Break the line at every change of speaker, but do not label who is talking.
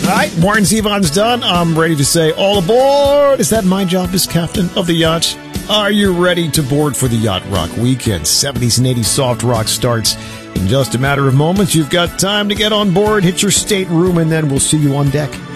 right, Warren Zevon's done. I'm ready to say all aboard. Is that my job as captain of the yacht? Are you ready to board for the Yacht Rock Weekend? 70s and 80s soft rock starts in just a matter of moments. You've got time to get on board, hit your stateroom, and then we'll see you on deck.